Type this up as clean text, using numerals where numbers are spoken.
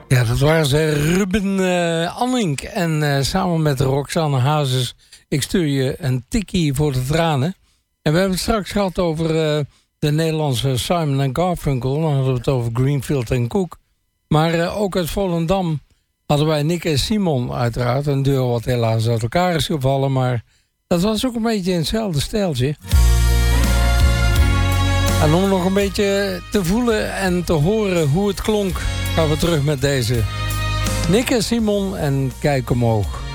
Ja, dat waren ze Ruben Annink. En samen met Roxanne Hazes, ik stuur je een tikkie voor de tranen. En we hebben het straks gehad over de Nederlandse Simon & Garfunkel. Dan hadden we het over Greenfield en Cook. Maar ook uit Volendam hadden wij Nick en Simon uiteraard. Een duo wat helaas uit elkaar is gevallen. Maar dat was ook een beetje in hetzelfde stijltje. En om nog een beetje te voelen en te horen hoe het klonk, gaan we terug met deze Nick en Simon en Kijk omhoog.